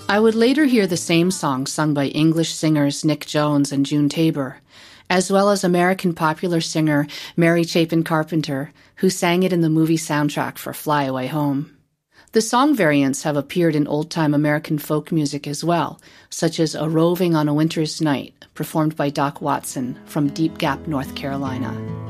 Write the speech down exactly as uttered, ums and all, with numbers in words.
I would later hear the same song sung by English singers Nick Jones and June Tabor, as well as American popular singer Mary Chapin Carpenter, who sang it in the movie soundtrack for Fly Away Home. The song variants have appeared in old-time American folk music as well, such as A Roving on a Winter's Night, performed by Doc Watson from Deep Gap, North Carolina.